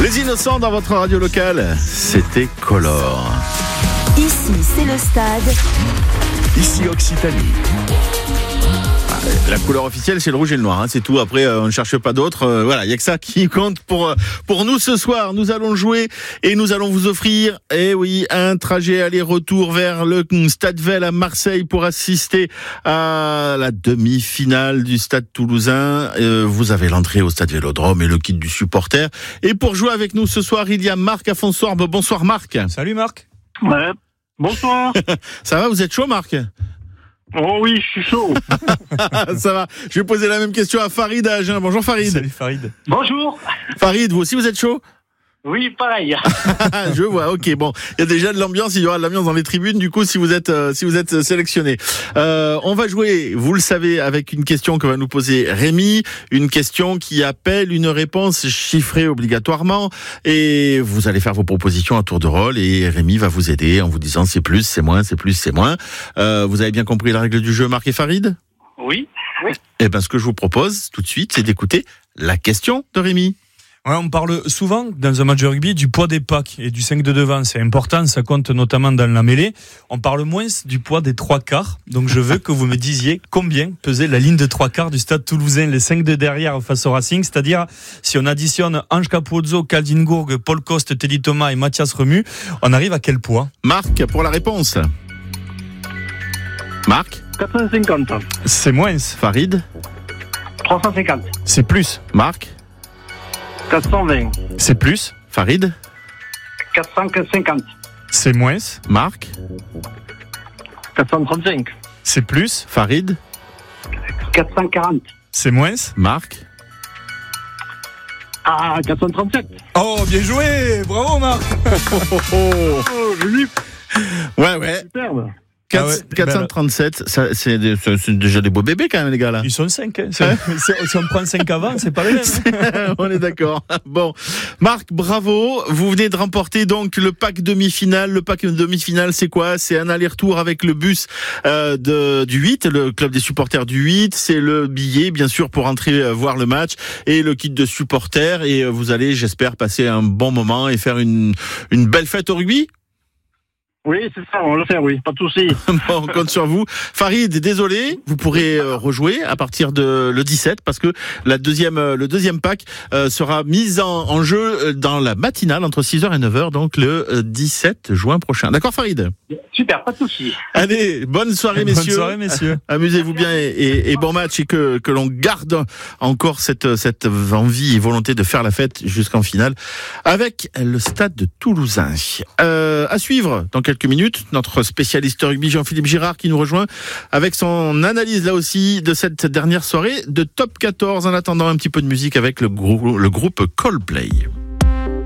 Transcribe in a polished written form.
Les innocents dans votre radio locale, c'était Color. Ici, c'est le stade. Ici Occitanie. La couleur officielle, c'est le rouge et le noir, c'est tout. Après, on ne cherche pas d'autres. Voilà, il n'y a que ça qui compte pour nous ce soir. Nous allons jouer et nous allons vous offrir, un trajet aller-retour vers le Stade Vel à Marseille pour assister à la demi-finale du Stade Toulousain. Vous avez l'entrée au Stade Vélodrome et le kit du supporter. Et pour jouer avec nous ce soir, il y a Marc à Fonsorbe. Bonsoir Marc. Salut Marc. Ouais. Bonsoir. Ça va, vous êtes chaud Marc ? Oh oui, je suis chaud. Ça va. Je vais poser la même question à Farid à Agen. Bonjour Farid. Salut Farid. Bonjour. Farid, vous aussi vous êtes chaud ? Oui, pareil. Je vois, ok, bon. Il y a déjà de l'ambiance, il y aura de l'ambiance dans les tribunes, du coup, si vous êtes sélectionné. On va jouer, vous le savez, avec une question que va nous poser Rémi, une question qui appelle une réponse chiffrée obligatoirement, et vous allez faire vos propositions à tour de rôle, et Rémi va vous aider en vous disant c'est plus, c'est moins, c'est plus, c'est moins. Vous avez bien compris la règle du jeu, Marc et Farid ? Oui. Eh ben, ce que je vous propose tout de suite, c'est d'écouter la question de Rémi. Ouais, on parle souvent dans un match de rugby du poids des packs et du 5 de devant. C'est important, ça compte notamment dans la mêlée. On parle moins du poids des 3/4. Donc je veux que vous me disiez combien pesait la ligne de 3/4 du Stade Toulousain, les 5 de derrière face au Racing. C'est-à-dire, si on additionne Ange Capozzo, Kaldin Gourg, Paul Coste, Teddy Thomas et Mathias Remu, on arrive à quel poids ? Marc, pour la réponse. Marc ? 450. C'est moins. Farid ? 350. C'est plus. Marc ? 420. C'est plus. Farid ? 450. C'est moins. Marc ? 435. C'est plus. Farid ? 440. C'est moins. Marc ? 437. Oh, bien joué. Bravo Marc. Oh, joli. Ouais. Superbe. 437, ça, c'est déjà des beaux bébés quand même les gars là. Ils sont 5. Si on prend 5 avant, c'est pas les mêmes. On est d'accord. Bon, Marc, bravo. Vous venez de remporter donc le pack demi-finale. Le pack demi-finale, c'est quoi ? C'est un aller-retour avec le bus du 8, le club des supporters du 8. C'est le billet, bien sûr, pour entrer voir le match et le kit de supporters. Et vous allez, j'espère, passer un bon moment et faire une belle fête au rugby. Oui, c'est ça, on va le faire, oui, pas de souci. Bon, on compte sur vous. Farid, désolé, vous pourrez rejouer à partir de le 17 parce que le deuxième pack sera mis en jeu dans la matinale entre 6h et 9h, donc le 17 juin prochain. D'accord, Farid ? Super, pas de souci. Allez, bonne soirée, messieurs. Bonne soirée, messieurs. Amusez-vous bien et bon match et que l'on garde encore cette envie et volonté de faire la fête jusqu'en finale avec le Stade de Toulousain. À suivre dans quelques minutes, notre spécialiste rugby Jean-Philippe Girard qui nous rejoint avec son analyse là aussi de cette dernière soirée de Top 14. En attendant, un petit peu de musique avec le groupe Coldplay.